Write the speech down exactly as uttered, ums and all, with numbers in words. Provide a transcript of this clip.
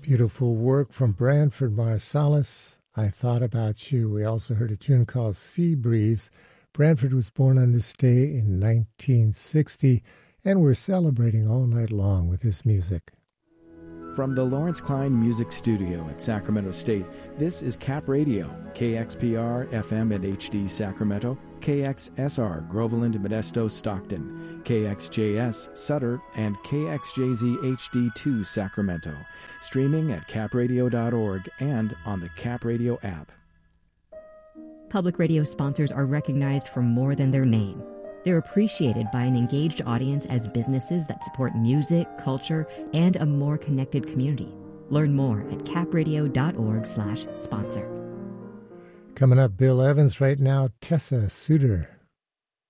Beautiful work from Branford Marsalis, I Thought About You. We also heard a tune called Sea Breeze. Branford was born on this day in nineteen sixty, and we're celebrating all night long with his music. From the Lawrence Klein Music Studio at Sacramento State, this is Cap Radio, K X P R, F M and H D Sacramento, K X S R, Groveland, Modesto, Stockton, K X J S, Sutter, and K X J Z H D two, Sacramento. Streaming at cap radio dot org and on the Cap Radio app. Public radio sponsors are recognized for more than their name. They're appreciated by an engaged audience as businesses that support music, culture, and a more connected community. Learn more at cap radio dot org slash sponsor. Coming up, Bill Evans right now, Tessa Suter.